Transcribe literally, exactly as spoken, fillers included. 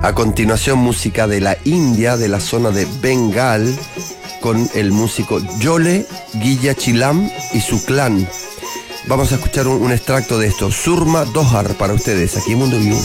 A continuación, música de la India, de la zona de Bengal, con el músico Yole Guilla Chilam y su clan. Vamos a escuchar un, un extracto de esto. Surma Dohar para ustedes, aquí en Mundo View.